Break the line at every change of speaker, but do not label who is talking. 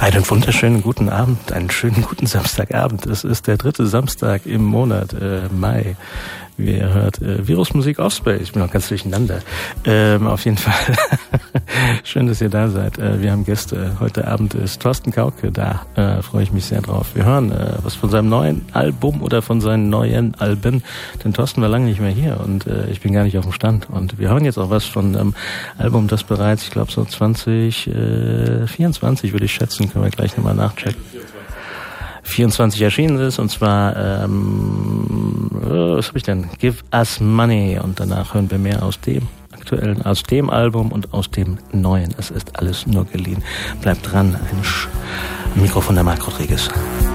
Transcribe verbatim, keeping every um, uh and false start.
Einen wunderschönen guten Abend, einen schönen guten Samstagabend. Es ist der dritte Samstag im Monat äh, Mai. Wie ihr hört, äh, Virusmusik Offspace. Ich bin noch ganz durcheinander. Ähm, auf jeden Fall. Schön, dass ihr da seid. Äh, wir haben Gäste. Heute Abend ist Thorsten Kauke da. Äh, freue ich mich sehr drauf. Wir hören äh, was von seinem neuen Album oder von seinen neuen Alben. Denn Thorsten war lange nicht mehr hier und äh, ich bin gar nicht auf dem Stand. Und wir hören jetzt auch was von einem Album, das bereits, ich glaube so zwanzig vierundzwanzig würde ich schätzen, können wir gleich nochmal nachchecken. vierundzwanzig erschienen ist, und zwar, ähm, was habe ich denn? Give Us Money, und danach hören wir mehr aus dem aktuellen, aus dem Album und aus dem neuen. Es ist alles nur geliehen. Bleibt dran, ein Sch- Mikrofon der Marc Rodriguez.